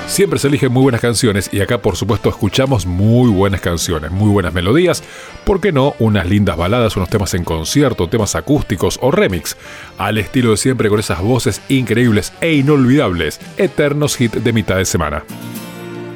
Siempre se eligen muy buenas canciones y acá por supuesto escuchamos muy buenas canciones, muy buenas melodías, ¿por qué no? Unas lindas baladas, unos temas en concierto, temas acústicos o remix, al estilo de siempre con esas voces increíbles e inolvidables, eternos hits de mitad de semana.